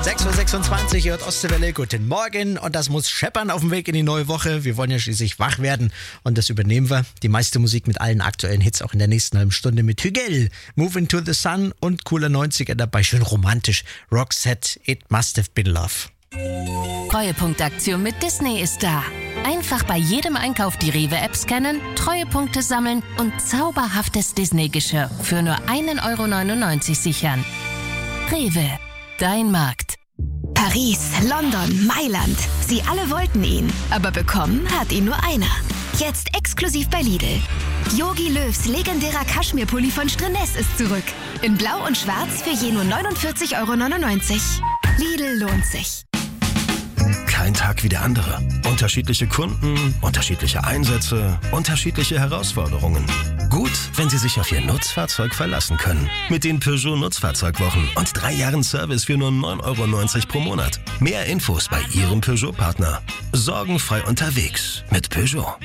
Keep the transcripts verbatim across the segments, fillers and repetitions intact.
sechs Uhr sechsundzwanzig, ihr hört Ostseewelle, guten Morgen. Und das muss scheppern auf dem Weg in die neue Woche. Wir wollen ja schließlich wach werden und das übernehmen wir. Die meiste Musik mit allen aktuellen Hits auch in der nächsten halben Stunde mit Hügel, Move Into the Sun und cooler neunziger dabei, schön romantisch. Roxette, It Must Have Been Love. Treuepunktaktion mit Disney ist da. Einfach bei jedem Einkauf die Rewe-App scannen, Treuepunkte sammeln und zauberhaftes Disney-Geschirr für nur ein Euro neunundneunzig sichern. Rewe, dein Markt. Paris, London, Mailand. Sie alle wollten ihn, aber bekommen hat ihn nur einer. Jetzt exklusiv bei Lidl. Jogi Löws legendärer Kaschmirpulli von Strenes ist zurück. In Blau und Schwarz für je nur neunundvierzig Euro neunundneunzig. Lidl lohnt sich. Kein Tag wie der andere. Unterschiedliche Kunden, unterschiedliche Einsätze, unterschiedliche Herausforderungen. Gut, wenn Sie sich auf Ihr Nutzfahrzeug verlassen können. Mit den Peugeot Nutzfahrzeugwochen und drei Jahren Service für nur neun Euro neunzig pro Monat. Mehr Infos bei Ihrem Peugeot-Partner. Sorgenfrei unterwegs mit Peugeot.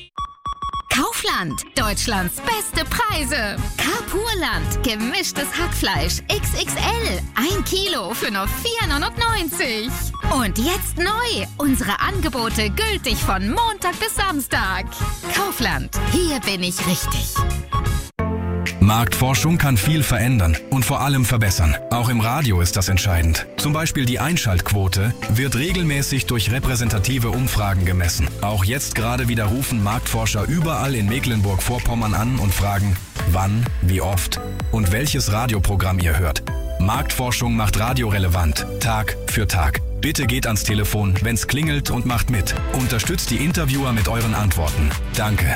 Kaufland, Deutschlands beste Preise. Carpurland, gemischtes Hackfleisch X X L, ein Kilo für nur vier neunundneunzig. Und jetzt neu, unsere Angebote gültig von Montag bis Samstag. Kaufland, hier bin ich richtig. Marktforschung kann viel verändern und vor allem verbessern. Auch im Radio ist das entscheidend. Zum Beispiel die Einschaltquote wird regelmäßig durch repräsentative Umfragen gemessen. Auch jetzt gerade wieder rufen Marktforscher überall in Mecklenburg-Vorpommern an und fragen, wann, wie oft und welches Radioprogramm ihr hört. Marktforschung macht Radio relevant, Tag für Tag. Bitte geht ans Telefon, wenn's klingelt und macht mit. Unterstützt die Interviewer mit euren Antworten. Danke.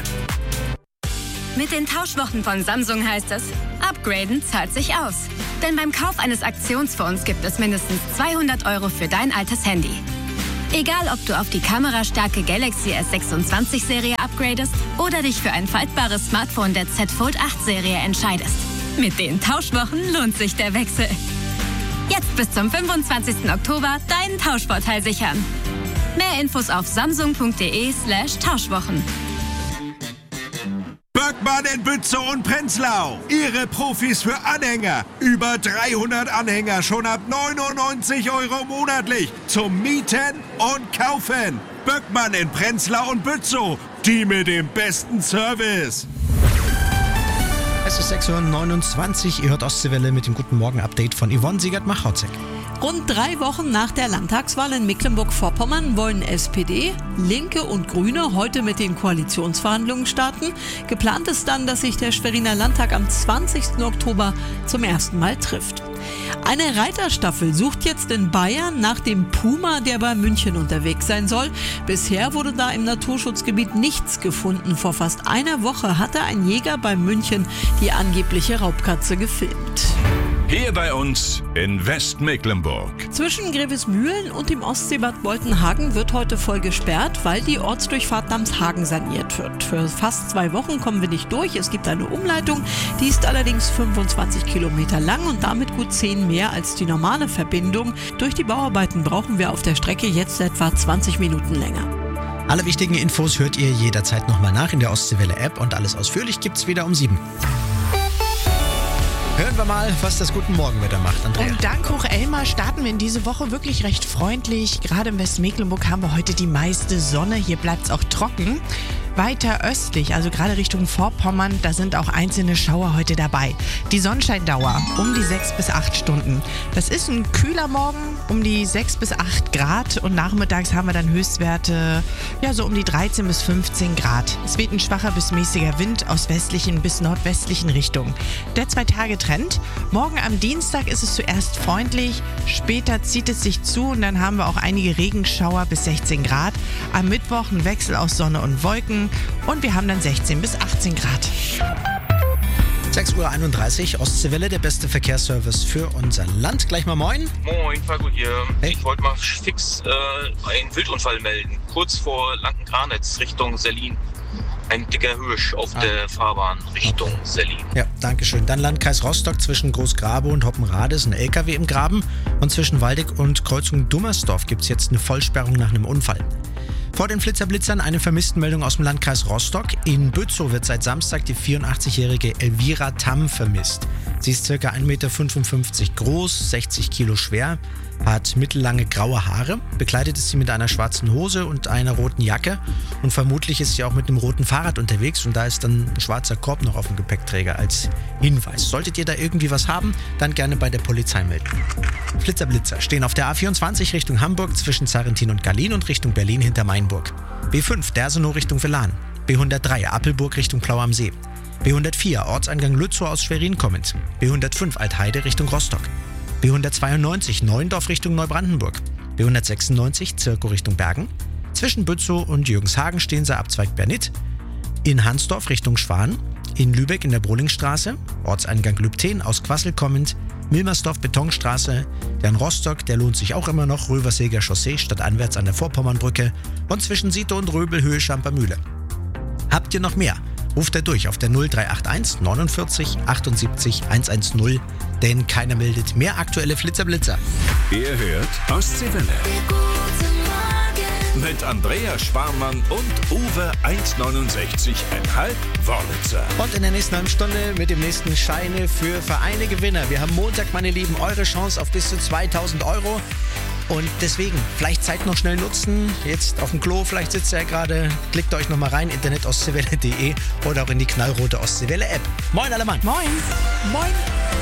Mit den Tauschwochen von Samsung heißt es, upgraden zahlt sich aus. Denn beim Kauf eines Aktionsfonds gibt es mindestens zweihundert Euro für dein altes Handy. Egal, ob du auf die kamerastarke Galaxy S sechsundzwanzig Serie upgradest oder dich für ein faltbares Smartphone der Z Fold acht Serie entscheidest. Mit den Tauschwochen lohnt sich der Wechsel. Jetzt bis zum fünfundzwanzigsten Oktober deinen Tauschvorteil sichern. Mehr Infos auf samsung.de slash Tauschwochen. Böckmann in Bützow und Prenzlau. Ihre Profis für Anhänger. Über dreihundert Anhänger schon ab neunundneunzig Euro monatlich. Zum Mieten und Kaufen. Böckmann in Prenzlau und Bützow. Die mit dem besten Service. Es ist sechs Uhr neunundzwanzig, ihr hört Ostseewelle mit dem Guten Morgen-Update von Yvonne Siegert-Machauzek. Rund drei Wochen nach der Landtagswahl in Mecklenburg-Vorpommern wollen S P D, Linke und Grüne heute mit den Koalitionsverhandlungen starten. Geplant ist dann, dass sich der Schweriner Landtag am zwanzigsten Oktober zum ersten Mal trifft. Eine Reiterstaffel sucht jetzt in Bayern nach dem Puma, der bei München unterwegs sein soll. Bisher wurde da im Naturschutzgebiet nichts gefunden. Vor fast einer Woche hatte ein Jäger bei München die angebliche Raubkatze gefilmt. Hier bei uns in Westmecklenburg. Zwischen Grevesmühlen und dem Ostseebad Boltenhagen wird heute voll gesperrt, weil die Ortsdurchfahrt Namshagen saniert wird. Für fast zwei Wochen kommen wir nicht durch. Es gibt eine Umleitung, die ist allerdings fünfundzwanzig Kilometer lang und damit gut zehn mehr als die normale Verbindung. Durch die Bauarbeiten brauchen wir auf der Strecke jetzt etwa zwanzig Minuten länger. Alle wichtigen Infos hört ihr jederzeit nochmal nach in der Ostseewelle-App und alles ausführlich gibt's wieder um sieben. Hören wir mal, was das Guten Morgenwetter macht, Andrea. Und dank Hoch-Elmar starten wir in diese Woche wirklich recht freundlich. Gerade in Westmecklenburg haben wir heute die meiste Sonne. Hier bleibt es auch trocken. Weiter östlich, also gerade Richtung Vorpommern, da sind auch einzelne Schauer heute dabei. Die Sonnenscheindauer um die sechs bis acht Stunden. Das ist ein kühler Morgen, um die sechs bis acht Grad und nachmittags haben wir dann Höchstwerte ja so um die dreizehn bis fünfzehn Grad. Es weht ein schwacher bis mäßiger Wind aus westlichen bis nordwestlichen Richtungen. Der Zwei-Tage-Trend. Morgen am Dienstag ist es zuerst freundlich, später zieht es sich zu und dann haben wir auch einige Regenschauer bis sechzehn Grad. Am Mittwoch ein Wechsel aus Sonne und Wolken. Und wir haben dann sechzehn bis achtzehn Grad. sechs Uhr einunddreißig, Ostseewelle, der beste Verkehrsservice für unser Land. Gleich mal moin. Moin, Falco hier. Hey. Ich wollte mal fix äh, einen Wildunfall melden. Kurz vor Lanken-Kranitz Richtung Sellin. Ein dicker Hirsch auf ah. der Fahrbahn Richtung okay. Sellin. Ja, danke schön. Dann Landkreis Rostock zwischen Großgrabe und Hoppenrade ist ein L K W im Graben. Und zwischen Waldeck und Kreuzung Dummersdorf gibt es jetzt eine Vollsperrung nach einem Unfall. Vor den Flitterblitzern eine Vermisstenmeldung aus dem Landkreis Rostock. In Bützow wird seit Samstag die vierundachtzigjährige Elvira Tamm vermisst. Sie ist ca. ein Meter fünfundfünfzig groß, sechzig Kilo schwer. hat mittellange graue Haare, bekleidet ist sie mit einer schwarzen Hose und einer roten Jacke und vermutlich ist sie auch mit einem roten Fahrrad unterwegs und da ist dann ein schwarzer Korb noch auf dem Gepäckträger als Hinweis. Solltet ihr da irgendwie was haben, dann gerne bei der Polizei melden. Flitzer Blitzer stehen auf der A vierundzwanzig Richtung Hamburg zwischen Sarrentin und Gallien und Richtung Berlin hinter Mainburg. B fünf Dersenow Richtung Velan. B hundertdrei Appelburg Richtung Plau am See. B hundertvier Ortseingang Lützow aus Schwerin kommend. B hundertfünf Altheide Richtung Rostock. B hundertzweiundneunzig Neuendorf Richtung Neubrandenburg. B hundertsechsundneunzig Zirkow Richtung Bergen. Zwischen Bützow und Jürgenshagen stehen sie Abzweig Bernit. In Hansdorf Richtung Schwan. In Lübeck in der Brohlingstraße. Ortseingang Lübten aus Quassel kommend. Milmersdorf Betonstraße. Der in Rostock, der lohnt sich auch immer noch. Röverseger Chaussee stadtanwärts an der Vorpommernbrücke. Und zwischen Sietow und Röbel Höhe Schampermühle. Habt ihr noch mehr? Ruft er durch auf der null drei acht eins neunundvierzig achtundsiebzig hundertzehn, denn keiner meldet mehr aktuelle Flitzerblitzer. Ihr hört Ostseewelle. Mit Andrea Sparmann und Uwe eins neunundsechzig Komma fünf Wörlitzer. Und in der nächsten halben Stunde mit dem nächsten Scheine für Vereine Gewinner. Wir haben Montag, meine Lieben, eure Chance auf bis zu zweitausend Euro. Und deswegen, vielleicht Zeit noch schnell nutzen, jetzt auf dem Klo, vielleicht sitzt ihr ja gerade, klickt euch nochmal rein, internet ostseewelle punkt de oder auch in die knallrote Ostseewelle App. Moin alle Mann. Moin. Moin.